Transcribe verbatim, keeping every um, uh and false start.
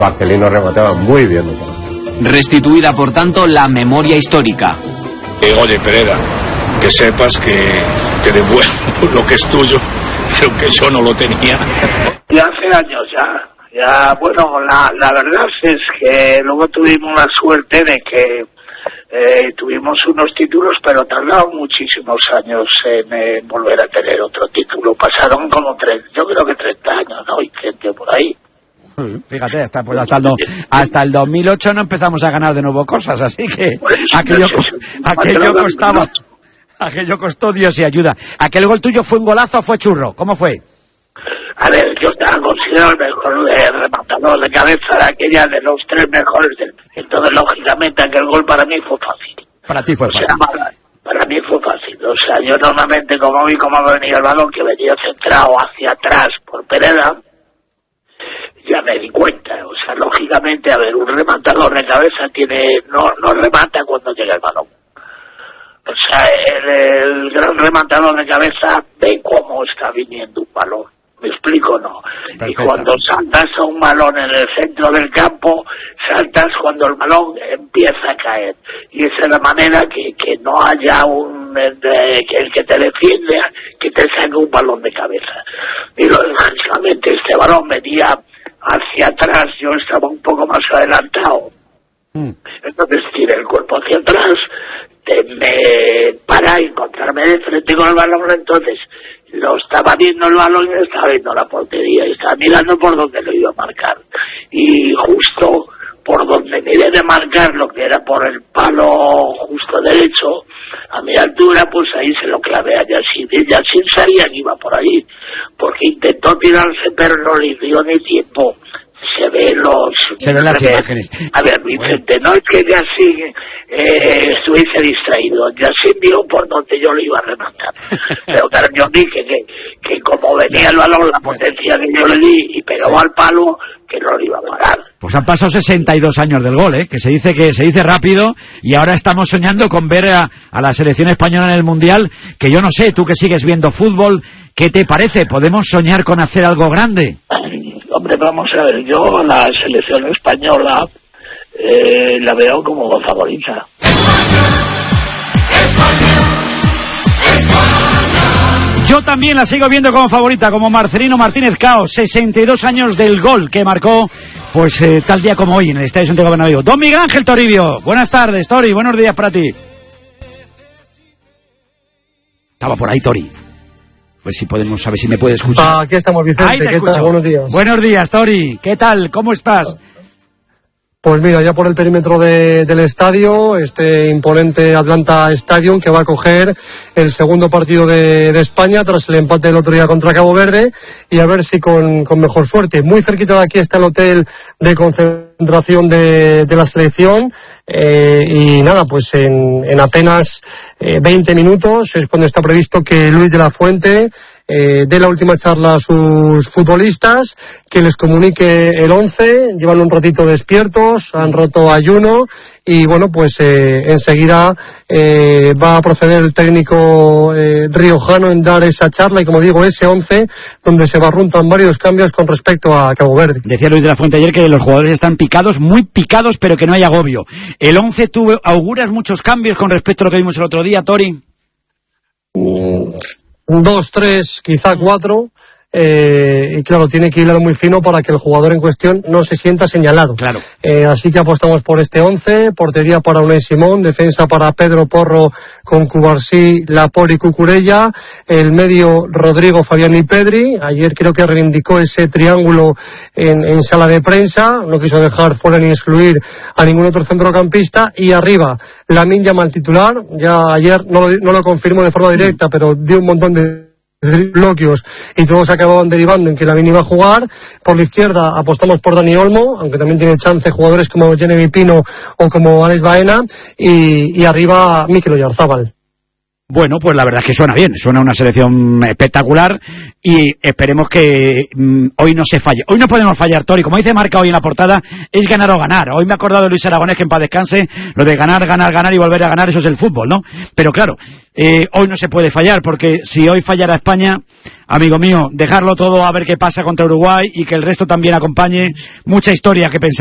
Marcelino remataba muy bien de cabeza. Restituida, por tanto, la memoria histórica. Eh, oye, Pereda, que sepas que te devuelvo lo que es tuyo, pero que yo no lo tenía. Ya hace años ya, ya, bueno, la, la verdad es que luego tuvimos la suerte de que eh, tuvimos unos títulos, pero tardaron muchísimos años en eh, volver a tener otro título. Pasaron como tres, yo creo que treinta años, ¿no? Y treinta por ahí. Fíjate, hasta, pues hasta, el do, hasta el dos mil ocho no empezamos a ganar de nuevo cosas, así que aquello, aquello costaba, aquello costó Dios y ayuda. ¿Aquel gol tuyo fue un golazo o fue churro? ¿Cómo fue? A ver, yo estaba considerado el mejor eh, rematador de cabeza de aquella, de los tres mejores del... Entonces, lógicamente, aquel gol para mí fue fácil. Para ti fue o fácil. Sea, para, para mí fue fácil. O sea, yo normalmente, como vi cómo venía el balón, que venía centrado hacia atrás por Pereda, ya me di cuenta. O sea, lógicamente, a ver, un rematador de cabeza tiene no no remata cuando llega el balón. O sea, el, el gran rematador de cabeza ve cómo está viniendo un balón. ¿Me explico o no? Perfecto. Y cuando saltas a un balón en el centro del campo, saltas cuando el balón empieza a caer. Y esa es la manera que, que no haya un... De, que el que te defiende, que te saque un balón de cabeza. Y lógicamente este balón venía hacia atrás, yo estaba un poco más adelantado. Mm. Entonces tiré el cuerpo hacia atrás, te, me para encontrarme de frente con el balón, entonces lo estaba viendo el balón y estaba viendo la portería, y estaba mirando por donde lo iba a marcar. Y justo por donde miré de marcar, lo que era por el palo justo derecho, a mi altura, pues ahí se lo clavé a Yacine. Y Yacine sabía que iba por ahí, porque intentó tirarse, pero no le dio ni tiempo. Se ve los... Se ven las imágenes. A ver, Vicente, no es que Yacine eh, estuviese distraído. Yacine vio por donde yo le iba a rematar. Pero claro, yo dije que, que como venía el balón, la potencia que yo le di y pegó al palo, que no lo iba a parar. Pues han pasado sesenta y dos años del gol, ¿eh? Que se dice que se dice rápido, y ahora estamos soñando con ver a, a la selección española en el Mundial, que yo no sé, tú que sigues viendo fútbol, ¿qué te parece? ¿Podemos soñar con hacer algo grande? Hombre, vamos a ver, yo la selección española eh, la veo como favorita. Yo también la sigo viendo como favorita, como Marcelino Martínez Cao, sesenta y dos años del gol que marcó, pues eh, tal día como hoy en el Estadio Santiago Bernabéu. Don Miguel Ángel Toribio, buenas tardes, Tori, buenos días para ti. Estaba por ahí, Tori. Pues si podemos, saber si me puede escuchar. Ah, aquí estamos, Vicente, ¿qué escucho. tal? Buenos días. Buenos días, Tori, ¿qué tal? ¿Cómo estás? Pues mira, ya por el perímetro de, del estadio, este imponente Atlanta Stadium, que va a acoger el segundo partido de, de España tras el empate del otro día contra Cabo Verde, y a ver si con, con mejor suerte. Muy cerquita de aquí está el hotel de concentración de, de la selección, eh, y nada, pues en, en apenas eh, veinte minutos es cuando está previsto que Luis de la Fuente Eh, dé la última charla a sus futbolistas, que les comunique el once. Llevan un ratito despiertos, han roto ayuno, y bueno, pues eh, enseguida eh, va a proceder el técnico eh, riojano en dar esa charla, y como digo, ese once donde se barruntan varios cambios con respecto a Cabo Verde. Decía Luis de la Fuente ayer que los jugadores están picados, muy picados, pero que no hay agobio. ¿El once tú auguras muchos cambios con respecto a lo que vimos el otro día, Tori? Mm. Dos, tres, quizá cuatro, eh, y claro, tiene que hilar muy fino para que el jugador en cuestión no se sienta señalado. Claro. Eh, así que apostamos por este once, portería para Unai Simón, defensa para Pedro Porro con Cubarsí, Laporte y Cucurella, el medio Rodrigo, Fabián y Pedri. Ayer creo que reivindicó ese triángulo en, en sala de prensa, no quiso dejar fuera ni excluir a ningún otro centrocampista, y arriba Lamine Yamal titular. Ya ayer no lo, no lo confirmó de forma directa, pero dio un montón de bloqueos y todos acababan derivando en que Lamine iba a jugar. Por la izquierda apostamos por Dani Olmo, aunque también tiene chance jugadores como Jeremy Pino o como Alex Baena, y, y arriba Mikel Oyarzabal. Bueno, pues la verdad es que suena bien, suena una selección espectacular y esperemos que mm, hoy no se falle. Hoy no podemos fallar, Tori, como dice Marca hoy en la portada, es ganar o ganar. Hoy me he acordado de Luis Aragonés, que en paz descanse, lo de ganar, ganar, ganar y volver a ganar, eso es el fútbol, ¿no? Pero claro, eh, hoy no se puede fallar, porque si hoy fallara España, amigo mío, dejarlo todo a ver qué pasa contra Uruguay y que el resto también acompañe, mucha historia que pensar.